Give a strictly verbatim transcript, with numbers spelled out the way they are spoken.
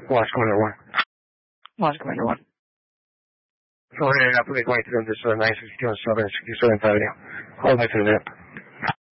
Launch Commander one. Launch Commander one. So we're heading up, we're going through this uh, nine sixty-two on Southern sixty-seventh Avenue. All the way to the zip.